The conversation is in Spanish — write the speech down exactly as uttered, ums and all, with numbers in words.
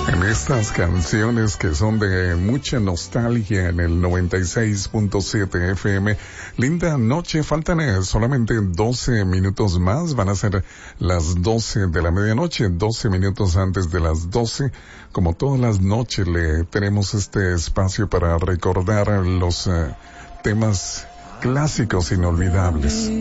En estas canciones que son de mucha nostalgia en el noventa y seis punto siete F M. Linda noche, faltan eh, solamente doce minutos más, van a ser las doce de la medianoche, doce minutos antes de las doce. Como todas las noches le tenemos este espacio para recordar los eh, temas clásicos inolvidables.